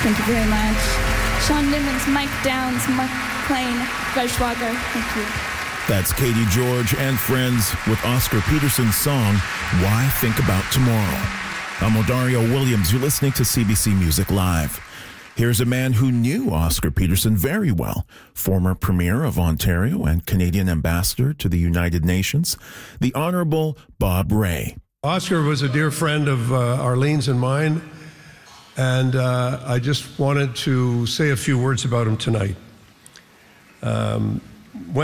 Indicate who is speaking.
Speaker 1: Thank you very much. Sean Nimmons, Mike Downs, Mark Klein, Reichwager. Thank you.
Speaker 2: That's Katie George and friends with Oscar Peterson's song, Why Think About Tomorrow. I'm Odario Williams. You're listening to CBC Music Live. Here's a man who knew Oscar Peterson very well, former Premier of Ontario and Canadian Ambassador to the United Nations, the Honorable Bob Rae.
Speaker 3: Oscar was a dear friend of Arlene's and mine, and I just wanted to say a few words about him tonight.